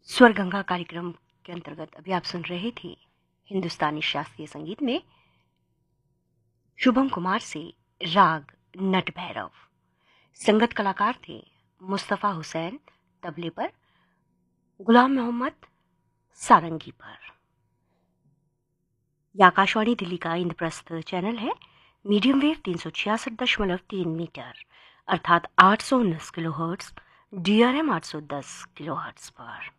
स्वर गंगा कार्यक्रम के अंतर्गत अभी आप सुन रहे थे हिंदुस्तानी शास्त्रीय संगीत में शुभम कुमार से राग नट भैरव। संगत कलाकार थे मुस्तफ़ा हुसैन तबले पर, गुलाम मोहम्मद सारंगी पर। यह आकाशवाणी दिल्ली का इंद्रप्रस्थ चैनल है। मीडियम वेव 366.3 मीटर अर्थात 819 किलोहर्ट्ज, DRM 810 किलोहर्ट्ज पर।